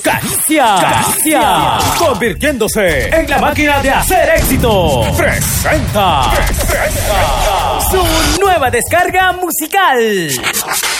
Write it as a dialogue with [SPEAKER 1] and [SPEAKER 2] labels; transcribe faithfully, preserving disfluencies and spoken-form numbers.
[SPEAKER 1] Caricia, Caricia, convirtiéndose en la máquina de hacer éxito. Presenta, presenta su nueva descarga musical.